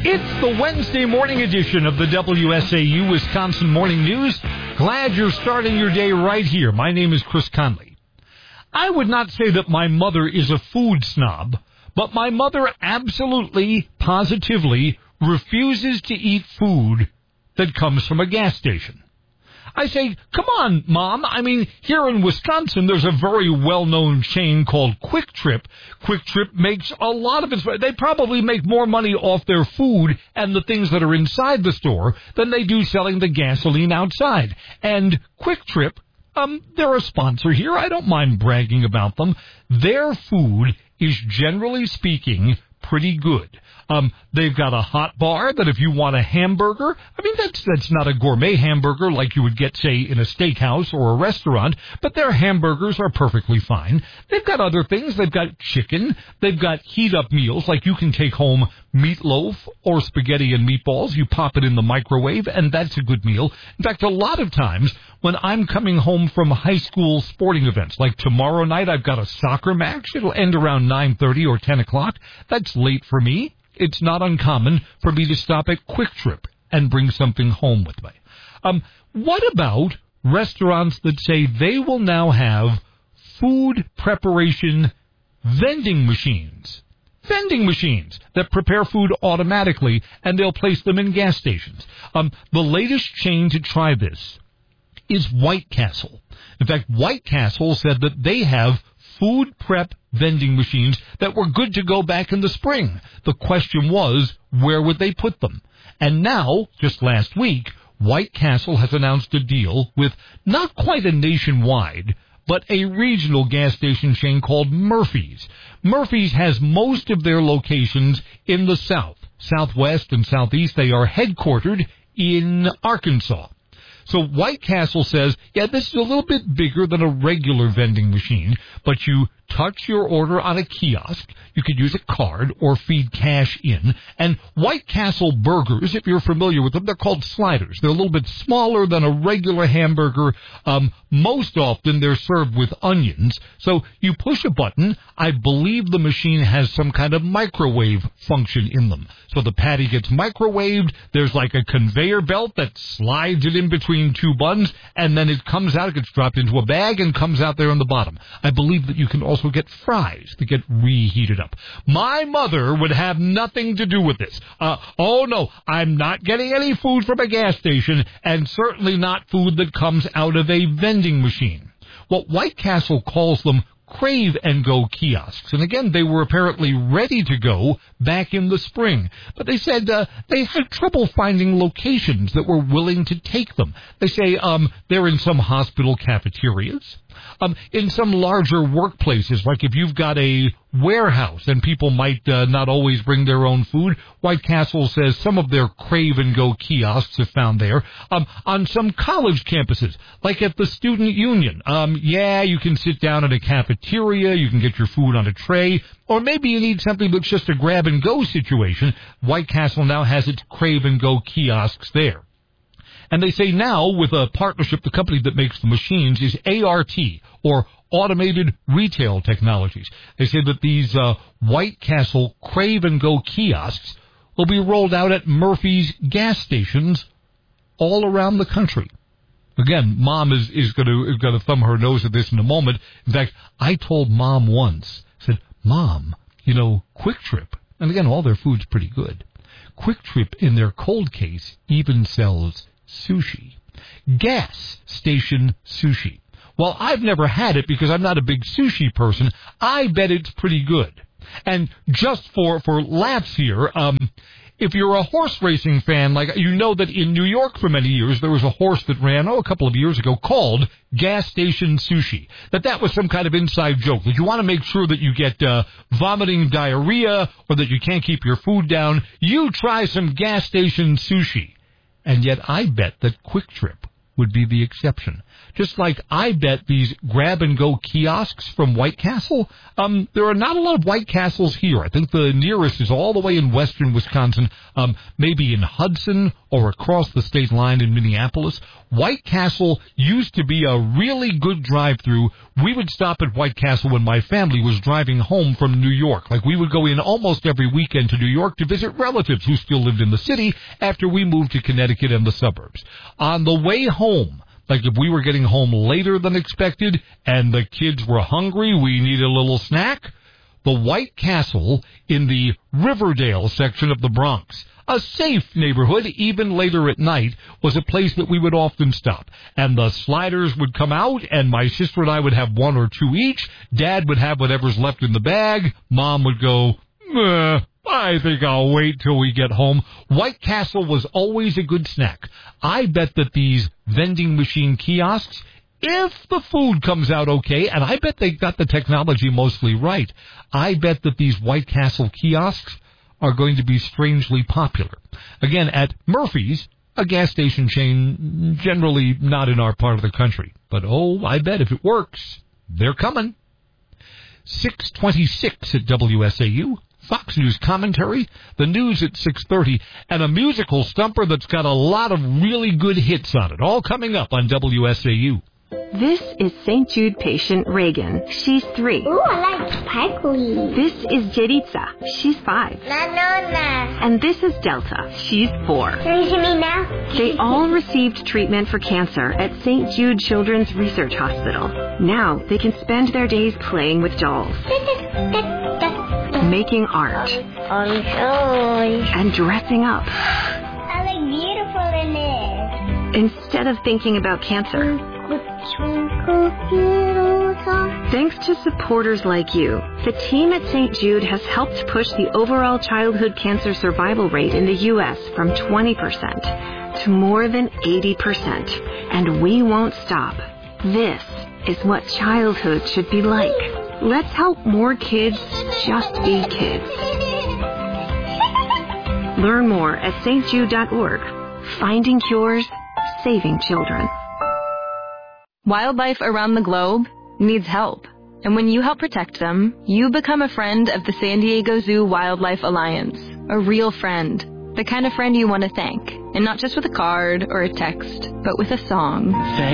It's the Wednesday morning edition of the WSAU Wisconsin Morning News. Glad you're starting your day right here. My name is Chris Conley. I would not say that my mother is a food snob, but my mother absolutely, positively refuses to eat food that comes from a gas station. I say, come on, Mom. I mean, here in Wisconsin, there's a very well-known chain called Quick Trip. Quick Trip makes a lot of its... They probably make more money off their food and the things that are inside the store than they do selling the gasoline outside. And Quick Trip, they're a sponsor here. I don't mind bragging about them. Their food is, generally speaking, pretty good. They've got a hot bar that if you want a hamburger, I mean, that's not a gourmet hamburger like you would get, say, in a steakhouse or a restaurant, but their hamburgers are perfectly fine. They've got other things. They've got chicken. They've got heat-up meals, like you can take home meatloaf or spaghetti and meatballs. You pop it in the microwave, and that's a good meal. In fact, a lot of times when I'm coming home from high school sporting events, like tomorrow night I've got a soccer match. It'll end around 9:30 or 10 o'clock. That's late for me. It's not uncommon for me to stop at Quick Trip and bring something home with me. What about restaurants that say they will now have food preparation vending machines? Vending machines that prepare food automatically, and they'll place them in gas stations. The latest chain to try this is White Castle. In fact, White Castle said that they have food prep vending machines that were good to go back in the spring. The question was, where would they put them? And now, just last week, White Castle has announced a deal with not quite a nationwide, but a regional gas station chain called Murphy's. Murphy's has most of their locations in the south, southwest and southeast. They are headquartered in Arkansas. So White Castle says, yeah, this is a little bit bigger than a regular vending machine, but you touch your order on a kiosk. You could use a card or feed cash in. And White Castle burgers, if you're familiar with them, they're called sliders. They're a little bit smaller than a regular hamburger. Most often they're served with onions. So you push a button. I believe the machine has some kind of microwave function in them. So the patty gets microwaved. There's like a conveyor belt that slides it in between two buns, and then it comes out, it gets dropped into a bag and comes out there on the bottom. I believe that you can also get fries that get reheated up. My mother would have nothing to do with this. Oh no, I'm not getting any food from a gas station, and certainly not food that comes out of a vending machine. What White Castle calls them Crave and Go kiosks. And again, they were apparently ready to go back in the spring. But they said they had trouble finding locations that were willing to take them. They say they're in some hospital cafeterias, in some larger workplaces, like if you've got a warehouse and people might not always bring their own food. White Castle says some of their Crave and Go kiosks are found there. On some college campuses, like at the Student Union. Yeah, you can sit down at a cafeteria, you can get your food on a tray, or maybe you need something that's just a grab-and-go situation. White Castle now has its Crave and Go kiosks there. And they say now, with a partnership, the company that makes the machines is ART, or Automated Retail Technologies. They say that these White Castle Crave and Go kiosks will be rolled out at Murphy's gas stations all around the country. Again, Mom is going to thumb her nose at this in a moment. In fact, I told Mom once, said, Mom, Quick Trip, and again, all their food's pretty good. Quick Trip in their cold case even sells sushi. Gas station sushi. Well, I've never had it because I'm not a big sushi person. I bet it's pretty good. And just for laughs here, if you're a horse racing fan, like you know that in New York for many years there was a horse that ran, a couple of years ago, called Gas Station Sushi. That was some kind of inside joke. That you want to make sure that you get vomiting diarrhea or that you can't keep your food down, you try some Gas Station Sushi. And yet I bet that Quick Trip would be the exception. Just like I bet these grab-and-go kiosks from White Castle, there are not a lot of White Castles here. I think the nearest is all the way in western Wisconsin, maybe in Hudson or across the state line in Minneapolis. White Castle used to be a really good drive-through. We would stop at White Castle when my family was driving home from New York. Like, we would go in almost every weekend to New York to visit relatives who still lived in the city after we moved to Connecticut and the suburbs. On the way home, like if we were getting home later than expected and the kids were hungry, we needed a little snack, the White Castle in the Riverdale section of the Bronx, a safe neighborhood even later at night, was a place that we would often stop. And the sliders would come out, and my sister and I would have one or two each. Dad would have whatever's left in the bag. Mom would go, I think I'll wait till we get home. White Castle was always a good snack. I bet that these vending machine kiosks, if the food comes out okay, and I bet they got the technology mostly right, I bet that these White Castle kiosks are going to be strangely popular. Again, at Murphy's, a gas station chain generally not in our part of the country. But, I bet if it works, they're coming. 6:26 at WSAU. Fox News commentary, the news at 6:30, and a musical stumper that's got a lot of really good hits on it, all coming up on WSAU. This is St. Jude patient Reagan. She's 3. Ooh, I like sparkly. This is Jeritza. She's 5. Nanona. And this is Delta. She's 4. Can you see me now? They all received treatment for cancer at St. Jude Children's Research Hospital. Now they can spend their days playing with dolls, making art, and dressing up. I look beautiful in it. Instead of thinking about cancer. Thanks to supporters like you, the team at St. Jude has helped push the overall childhood cancer survival rate in the U.S. from 20% to more than 80%. And we won't stop. This is what childhood should be like. Let's help more kids just be kids. Learn more at stjude.org. Finding cures, saving children. Wildlife around the globe needs help. And when you help protect them, you become a friend of the San Diego Zoo Wildlife Alliance. A real friend. The kind of friend you want to thank. And not just with a card or a text, but with a song.